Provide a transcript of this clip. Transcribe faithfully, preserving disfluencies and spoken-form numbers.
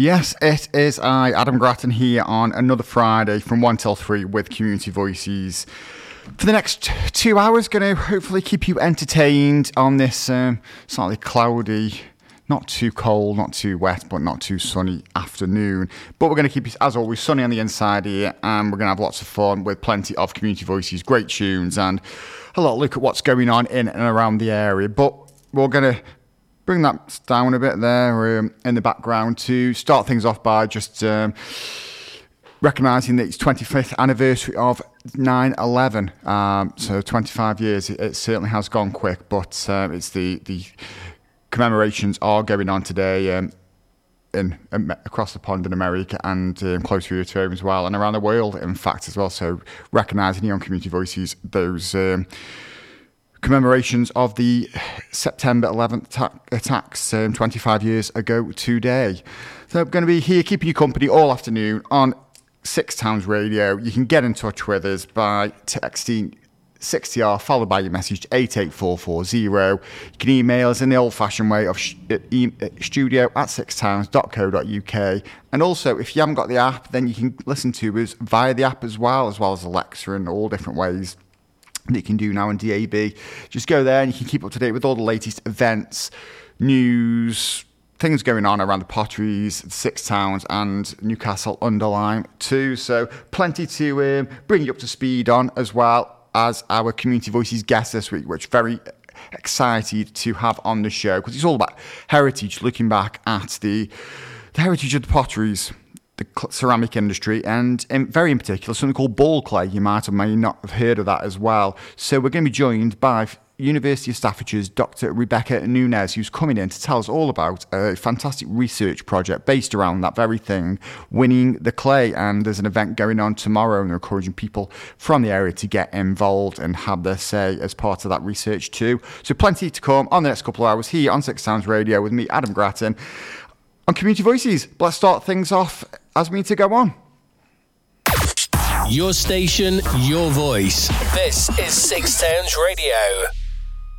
Yes, it is I, Adam Grattan, here on another Friday from one till three with Community Voices. For the next two hours, going to hopefully keep you entertained on this um, slightly cloudy, not too cold, not too wet, but not too sunny afternoon. But we're going to keep it, as always, sunny on the inside here, and we're going to have lots of fun with plenty of Community Voices, great tunes, and a lot of look at what's going on in and around the area. But we're going to bring that down a bit there um, in the background to start things off by just um, recognising that it's twenty-fifth anniversary of nine eleven. Um, so twenty-five years, it, it certainly has gone quick, but um, it's the, the commemorations are going on today um, in um, across the pond in America and um, closer here to home as well, and around the world, in fact, as well. So recognising here on Community Voices those Um, commemorations of the September eleventh ta- attacks um, twenty-five years ago today. So I'm going to be here keeping you company all afternoon on Six Towns Radio. You can get in touch with us by texting sixty R followed by your message eight eight four four zero. You can email us in the old-fashioned way of sh- e- studio at sixtowns dot co dot uk. And also, if you haven't got the app, then you can listen to us via the app as well, as well as Alexa and all different ways that you can do now on D A B. Just go there and you can keep up to date with all the latest events, news, things going on around the Potteries, Six Towns and Newcastle under Lyme too. So plenty to um, bring you up to speed on, as well as our Community Voices guest this week, which very excited to have on the show, because it's all about heritage, looking back at the, the heritage of the potteries, the ceramic industry, and in, very in particular something called ball clay. You might or may not have heard of that as well. So we're going to be joined by University of Staffordshire's Doctor Rebecca Nunez, who's coming in to tell us all about a fantastic research project based around that very thing, winning the clay. And there's an event going on tomorrow, and they're encouraging people from the area to get involved and have their say as part of that research too. So plenty to come on the next couple of hours here on Six Towns Radio with me, Adam Grattan, on Community Voices. Let's start things off as we need to go on. Your station, your voice. This is Six Towns Radio.